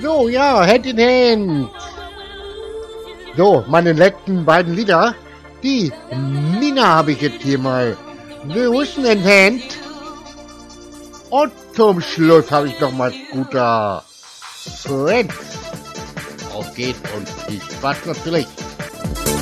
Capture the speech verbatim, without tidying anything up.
So, ja, Hand in Hand. So, meine letzten beiden Lieder. Die Nina habe ich jetzt hier mal. Wissen in Hand. Und zum Schluss habe ich noch mal Scooter Friends. Auf geht's und viel Spaß natürlich.